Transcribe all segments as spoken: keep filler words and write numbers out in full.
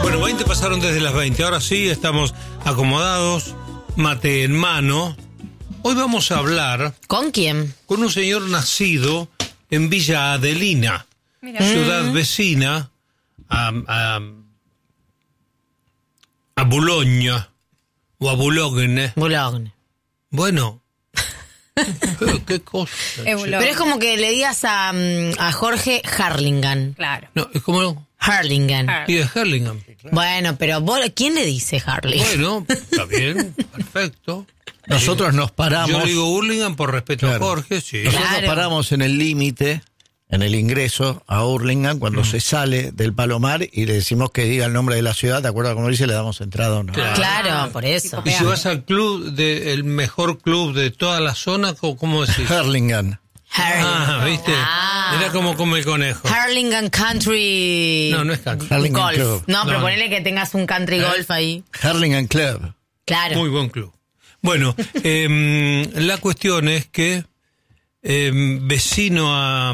Bueno, veinte pasaron desde las veinte. Ahora sí, estamos acomodados, mate en mano. Hoy vamos a hablar... ¿Con quién? Con un señor nacido en Villa Adelina, Mira. ciudad Mm. vecina a, a, a Boulogne o a Boulogne. Boulogne. Bueno, pero qué cosa. Es che. Boulogne. Pero es como que le digas a, mm, a Jorge Harlingan. Claro. No, es como... Harlingan. Har- Y es Hurlingham. Bueno, pero vos, ¿quién le dice Harlingan? Bueno, está bien, perfecto. Nosotros nos paramos. Yo le digo Hurlingham por respeto Claro. a Jorge, sí. Nosotros Claro. paramos en el límite, en el ingreso a Hurlingham, cuando se sale del Palomar y le decimos que diga el nombre de la ciudad, ¿de acuerdo a cómo dice? Le damos entrada o no. Claro. Claro, por eso. Y si vas al club, de, el mejor club de toda la zona, ¿cómo, cómo decís? Hurlingham. Ah, ¿viste? Ah. Mira cómo come el conejo. Harlingan Country. No, no es country. Hurlingham Golf. Club. No, pero No. ponele que tengas un country ¿Eh? golf ahí. Hurlingham Club. Claro. Muy buen club. Bueno, eh, la cuestión es que eh, vecino a,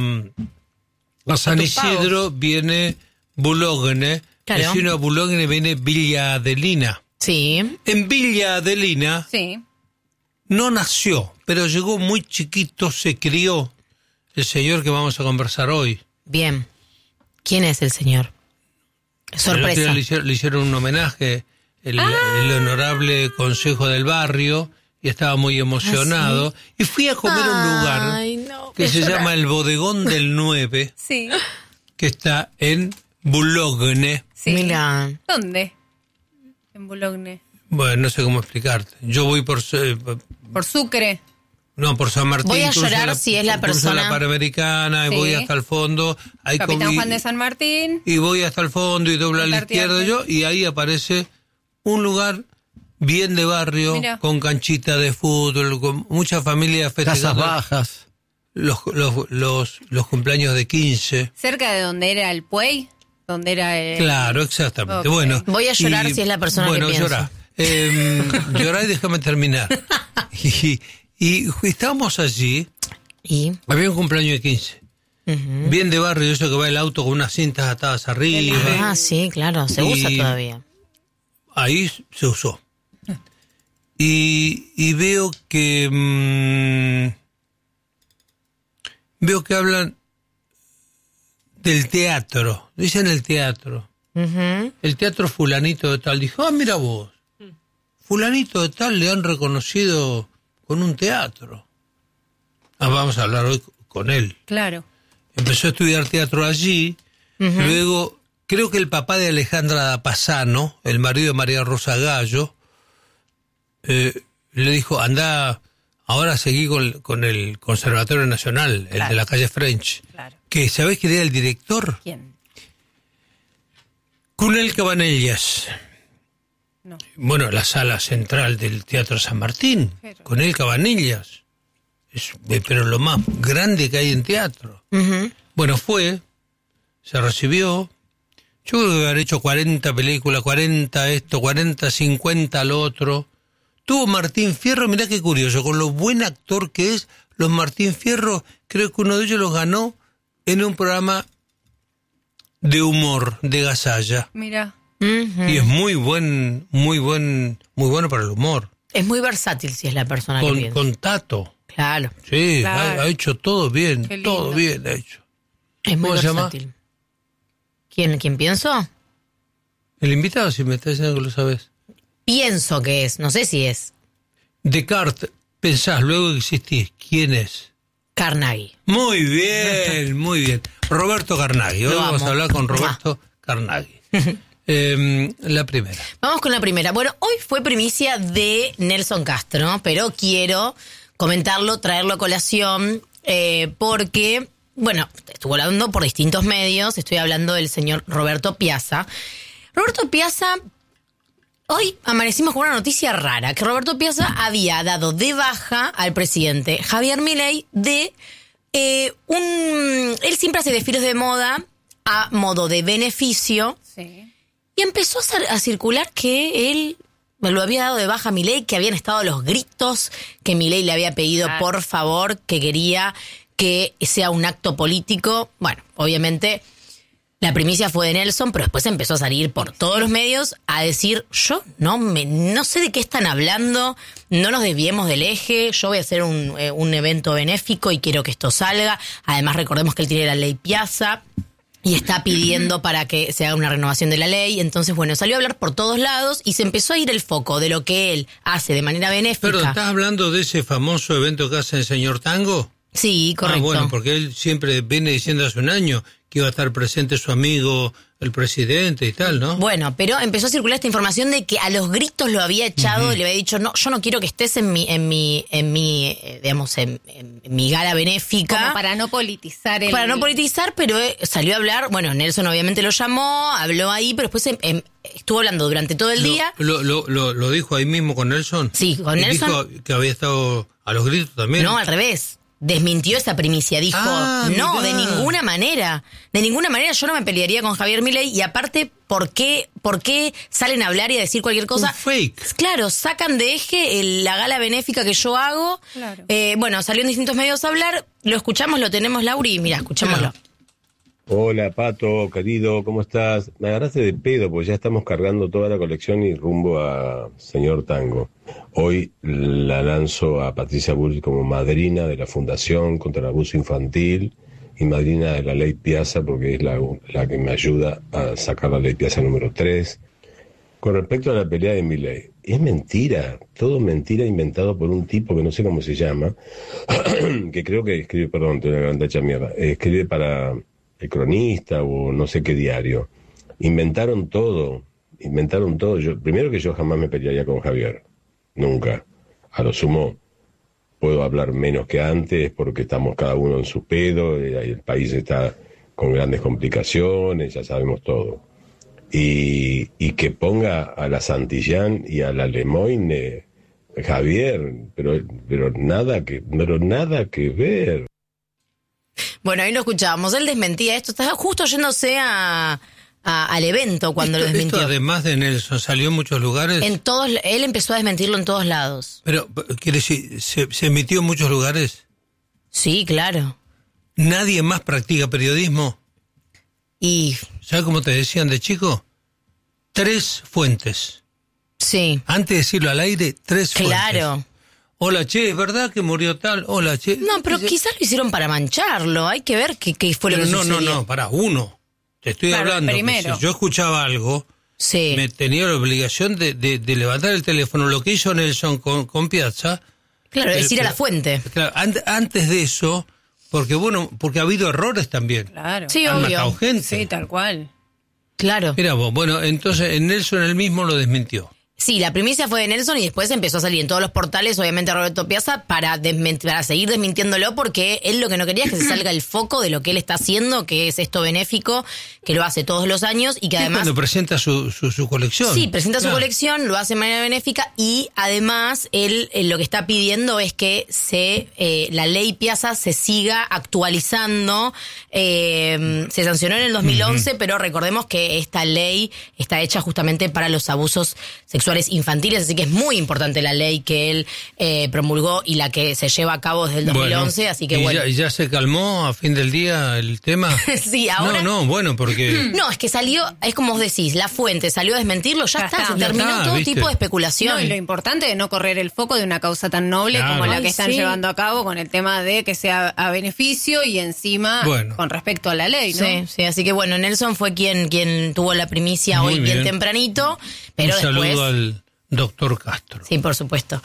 a San Isidro viene Boulogne, Claro. vecino a Boulogne viene Villa Adelina. Sí. En Villa Adelina Sí. no nació, pero llegó muy chiquito, se crió el señor que vamos a conversar hoy. Bien. ¿Quién es el señor? El otro Sorpresa. día Le hicieron, le hicieron un homenaje, el, el honorable consejo del barrio, y estaba muy emocionado. Y fui a comer a un lugar Ay, no, que voy a se llorar. llama el Bodegón del nueve, Sí. que está en Boulogne. Sí. Mira. ¿Dónde? En Boulogne. Bueno, no sé cómo explicarte. Yo voy por... eh, Por Sucre. No, por San Martín. Voy a cruzo llorar si es la cruzo persona- la Panamericana y Sí. voy hasta el fondo. Hay Capitán comi- Juan de San Martín. Y voy hasta el fondo y doblo a la Tartearte. izquierda yo, y ahí aparece un lugar bien de barrio, Mira. con canchita de fútbol, con muchas familias Casas festejando bajas. los, los, los, los cumpleaños de quince. Cerca de donde era el Puey. Donde era el... Claro, exactamente. Ok. Bueno, Voy a llorar si es la persona que bueno, pienso. Llorá. Eh, llorá y déjame terminar. Y, y estábamos allí, Y. había un cumpleaños de quince. Ujú. Bien de barrio, eso que va el auto con unas cintas atadas arriba. Ah, sí, claro. Se Y- usa todavía. Ahí se usó. Y, y veo que mm, veo que hablan del teatro. Dicen el teatro. Ujú. El teatro fulanito de tal. Dijo, ah, mira vos. Fulanito de tal le han reconocido con un teatro. Ah, vamos a hablar hoy con él. Claro. Empezó a estudiar teatro allí. Luego, creo que el papá de Alejandra Dapasano, el marido de María Rosa Gallo, eh, le dijo, anda, ahora seguí con, con el Conservatorio Nacional, el Claro. de la calle French. Claro. Que, ¿sabés quién era el director? ¿Quién? Cunel Cabanellas. No. Bueno, la sala central del Teatro San Martín, Pero- Cunel Cabanellas. Es, eh, pero lo más grande que hay en teatro. Ujú. Bueno, fue, se recibió. Yo creo que haber hecho cuarenta películas, cuarenta esto, cuarenta, cincuenta lo otro. Tuvo Martín Fierro, mirá qué curioso, con lo buen actor que es, los Martín Fierro, creo que uno de ellos los ganó en un programa de humor de Gasalla. Mira. Ujú. Y es muy buen, muy buen, muy bueno para el humor. Es muy versátil si es la persona que Con, piensa. con Tato. Claro. Sí, Claro. ha, ha hecho todo bien, Qué lindo. todo bien ha hecho. Es muy ¿Cómo se llama? versátil. ¿Quién, ¿Quién pienso? El invitado, si me está diciendo que lo sabes. Pienso que es. No sé si es Descartes, pensás, luego existís. ¿Quién es? Carnaghi. Muy bien, muy bien. Roberto Carnaghi. Hoy Lo vamos amo. a hablar con Roberto Carnaghi. Eh, la primera. Vamos con la primera. Bueno, hoy fue primicia de Nelson Castro, pero quiero comentarlo, traerlo a colación, eh, porque, bueno, estuvo hablando por distintos medios, estoy hablando del señor Roberto Piazza. Roberto Piazza, hoy amanecimos con una noticia rara, que Roberto Piazza había dado de baja al presidente Javier Milei de eh, un... Él siempre hace desfiles de moda a modo de beneficio. Sí. Y empezó a, cir- a circular que él lo había dado de baja a Milei, que habían estado los gritos, que Milei le había pedido Claro. por favor, que quería que sea un acto político. Bueno, obviamente La primicia fue de Nelson, pero después empezó a salir por todos los medios a decir, yo no me no sé de qué están hablando, no nos desviemos del eje, yo voy a hacer un, eh, un evento benéfico y quiero que esto salga. Además, recordemos que él tiene la ley Piazza y está pidiendo para que se haga una renovación de la ley. Entonces, bueno, salió a hablar por todos lados y se empezó a ir el foco de lo que él hace de manera benéfica. Pero, ¿estás hablando de ese famoso evento que hace el señor Tango? Sí, correcto. Ah, bueno, porque él siempre viene diciendo hace un año que iba a estar presente su amigo, el presidente y tal, ¿no? Bueno, pero empezó a circular esta información de que a los gritos lo había echado uh-huh. y le había dicho, no, yo no quiero que estés en mi, en mi, en mi, eh, digamos, en, en mi gala benéfica. Como para no politizar el... Para no politizar, pero eh, salió a hablar, bueno, Nelson obviamente lo llamó, habló ahí, pero después eh, eh, estuvo hablando durante todo el lo, día. Lo, lo, lo, ¿Lo dijo ahí mismo con Nelson? Sí, con ¿Y Nelson. Dijo que había estado a los gritos también? No, al revés. Desmintió esa primicia, dijo, ah, no, mirá. de ninguna manera, de ninguna manera yo no me pelearía con Javier Milei y aparte, ¿por qué, por qué salen a hablar y a decir cualquier cosa? Un fake. Claro, sacan de eje el, la gala benéfica que yo hago. Claro. Eh, bueno, salió en distintos medios a hablar, lo escuchamos, lo tenemos, Lauri, mira, escuchámoslo. Claro. Hola, Pato, querido, ¿cómo estás? Me agarraste de pedo porque ya estamos cargando toda la colección y rumbo a Señor Tango. Hoy la lanzo a Patricia Bullrich como madrina de la Fundación contra el Abuso Infantil y madrina de la Ley Piazza porque es la, la que me ayuda a sacar la Ley Piazza número tres. Con respecto a la pelea de Milei, es mentira, todo mentira inventado por un tipo que no sé cómo se llama, que creo que escribe, perdón, te voy a levantar hecha mierda, escribe para El Cronista o no sé qué diario. Inventaron todo, inventaron todo. Yo, primero que yo jamás me pelearía con Javier, nunca. A lo sumo puedo hablar menos que antes porque estamos cada uno en su pedo, y el país está con grandes complicaciones, ya sabemos todo. Y, y que ponga a la Santillán y a la Lemoyne, Javier, pero, pero nada que, pero nada que ver. Bueno, ahí lo escuchábamos, él desmentía esto, estaba justo yéndose a, a, al evento cuando esto, lo desmintió. Esto además de Nelson, ¿salió en muchos lugares? En todos, él empezó a desmentirlo en todos lados. Pero, ¿quiere decir, se, se emitió en muchos lugares? Sí, claro. ¿Nadie más practica periodismo? Y... ¿Sabes cómo te decían de chico? Tres fuentes. Sí. Antes de decirlo al aire, tres fuentes. Claro. Hola, che, ¿es verdad que murió tal? Hola, che. No, pero quizás lo hicieron para mancharlo. Hay que ver qué, qué fue pero lo que no, sucedió. No, no, no, para uno. Te estoy claro, hablando. Primero. Si yo escuchaba algo, sí. me tenía la obligación de, de, de levantar el teléfono. Lo que hizo Nelson con, con Piazza. Claro, pero, decir a la fuente. Claro, an, antes de eso, porque bueno, porque ha habido errores también. Claro. Sí, Han obvio. matado gente. Sí, tal cual. Claro. Mira vos, bueno, entonces Nelson él mismo lo desmintió. Sí, la primicia fue de Nelson y después empezó a salir en todos los portales, obviamente Roberto Piazza, para, desment- para seguir desmintiéndolo porque él lo que no quería es que se salga el foco de lo que él está haciendo, que es esto benéfico, que lo hace todos los años y que Es además... cuando presenta su, su, su colección. Sí, presenta Claro. su colección, lo hace de manera benéfica y además él eh, lo que está pidiendo es que se eh, la ley Piazza se siga actualizando. Eh, se sancionó en el dos mil once, uh-huh. pero recordemos que esta ley está hecha justamente para los abusos sexuales infantiles, así que es muy importante la ley que él eh, promulgó y la que se lleva a cabo desde el dos mil once, bueno, así que ¿y bueno. Ya, ¿Y ya se calmó a fin del día el tema? Sí, ahora... No, no, bueno, porque... No, es que salió, es como vos decís, la fuente salió a desmentirlo, ya, Ya está, está. se Ya terminó está, todo ¿viste? tipo de especulación. No, y lo importante es no correr el foco de una causa tan noble Claro. como la Ay, que están sí. llevando a cabo con el tema de que sea a beneficio y encima Bueno. con respecto a la ley, ¿no? Sí, sí, así que bueno, Nelson fue quien quien tuvo la primicia Muy hoy bien. bien. tempranito, pero Un saludo después... al doctor Castro. Sí, por supuesto.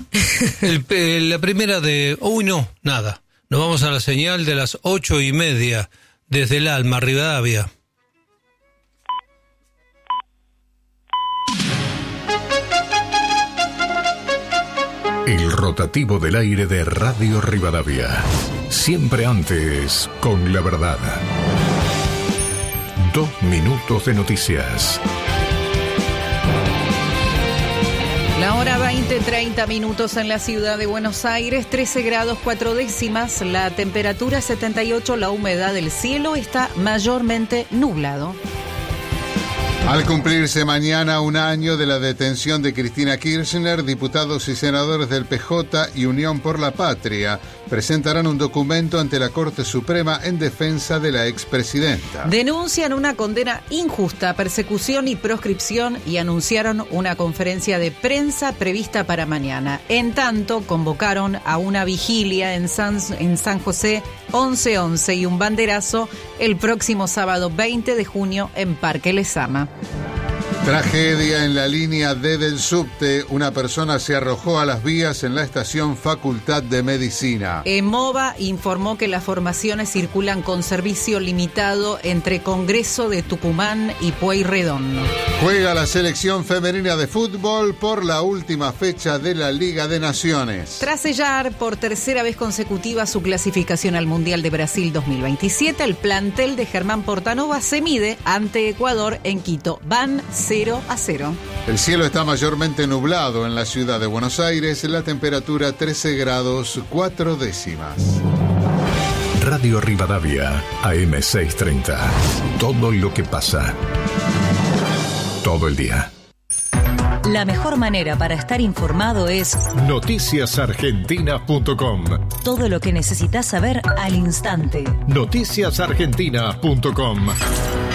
El, eh, la primera de... Uy, no, nada. Nos vamos a la señal de las ocho y media desde el Alma, Rivadavia. El rotativo del aire de Radio Rivadavia. Siempre antes, con la verdad. Dos minutos de noticias. La hora veinte, treinta minutos en la ciudad de Buenos Aires, trece grados cuatro décimas, la temperatura setenta y ocho, la humedad del cielo está mayormente nublado. Al cumplirse mañana un año de la detención de Cristina Kirchner, diputados y senadores del P J y Unión por la Patria presentarán un documento ante la Corte Suprema en defensa de la expresidenta. Denuncian una condena injusta, persecución y proscripción y anunciaron una conferencia de prensa prevista para mañana. En tanto, convocaron a una vigilia en San, en San José once once y un banderazo el próximo sábado veinte de junio en Parque Lezama. Tragedia en la línea D del subte. Una persona se arrojó a las vías en la estación Facultad de Medicina. EMOVA informó que las formaciones circulan con servicio limitado entre Congreso de Tucumán y Pueyrredón. Juega la selección femenina de fútbol por la última fecha de la Liga de Naciones. Tras sellar por tercera vez consecutiva su clasificación al Mundial de Brasil dos mil veintisiete, el plantel de Germán Portanova se mide ante Ecuador en Quito. Van cero a cero. El cielo está mayormente nublado en la ciudad de Buenos Aires, la temperatura trece grados cuatro décimas. Radio Rivadavia, A M seiscientos treinta. Todo lo que pasa. Todo el día. La mejor manera para estar informado es noticias argentinas punto com. Todo lo que necesitas saber al instante. noticias argentinas punto com.